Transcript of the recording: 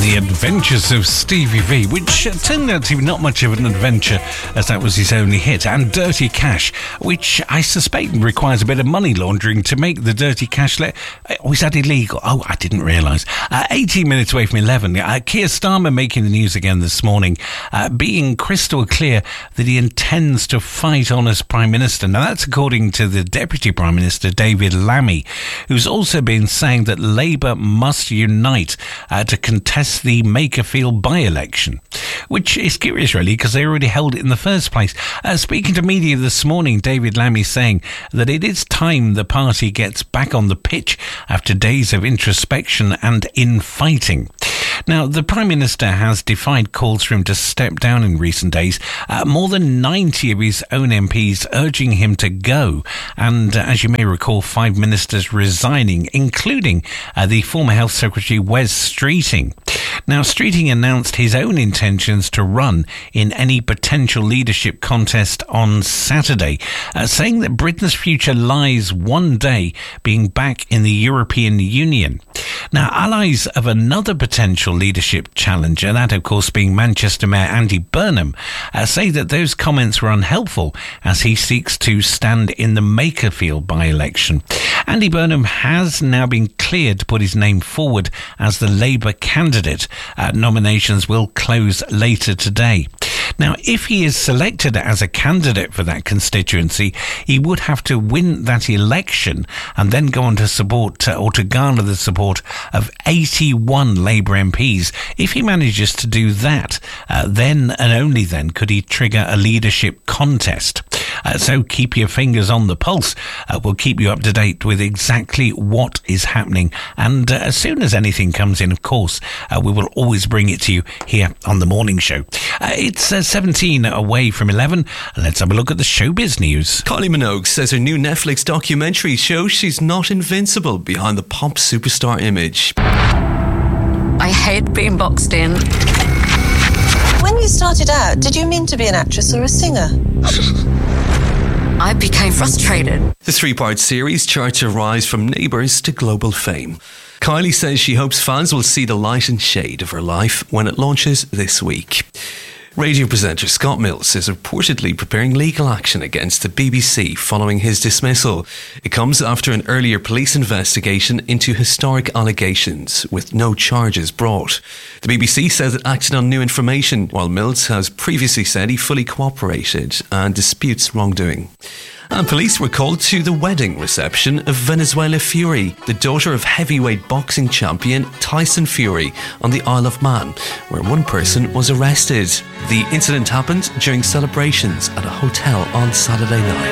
The Adventures of Stevie V, which turned out to be not much of an adventure as that was his only hit, and Dirty Cash, which I suspect requires a bit of money laundering to make the Dirty Cash. Was that illegal? Oh, I didn't realise. 18 minutes away from 11. Keir Starmer making the news again this morning, being crystal clear that he intends to fight on as Prime Minister. Now, that's according to the Deputy Prime Minister, David Lammy, who's also been saying that Labour must unite to contest the Makerfield by-election, which is curious really because they already held it in the first place. Speaking to media this morning, David Lammy saying that it is time the party gets back on the pitch after days of introspection and infighting. Now, the Prime Minister has defied calls for him to step down in recent days, more than 90 of his own MPs urging him to go, and as you may recall, 5 ministers resigning, including the former Health Secretary Wes Streeting. Now, Streeting announced his own intentions to run in any potential leadership contest on Saturday, saying that Britain's future lies one day being back in the European Union. Now, allies of another potential leadership challenger, that of course being Manchester Mayor Andy Burnham, say that those comments were unhelpful as he seeks to stand in the Makerfield by-election. Andy Burnham has now been cleared to put his name forward as the Labour candidate. Nominations will close later today. Now, if he is selected as a candidate for that constituency, he would have to win that election and then go on to support or to garner the support of 81 Labour MPs. If he manages to do that, then and only then could he trigger a leadership contest. So keep your fingers on the pulse. We'll keep you up to date with exactly what is happening. And as soon as anything comes in, of course, we will always bring it to you here on The Morning Show. It's 17 away from 11. Let's have a look at the showbiz news. Kylie Minogue says her new Netflix documentary shows she's not invincible behind the pop superstar image. I hate being boxed in. When you started out, did you mean to be an actress or a singer? I became frustrated. The 3-part series charts her rise from neighbours to global fame. Kylie says she hopes fans will see the light and shade of her life when it launches this week. Radio presenter Scott Mills is reportedly preparing legal action against the BBC following his dismissal. It comes after an earlier police investigation into historic allegations with no charges brought. The BBC says it acted on new information, while Mills has previously said he fully cooperated and disputes wrongdoing. And police were called to the wedding reception of Venezuela Fury, the daughter of heavyweight boxing champion Tyson Fury, on the Isle of Man, where one person was arrested. The incident happened during celebrations at a hotel on Saturday night.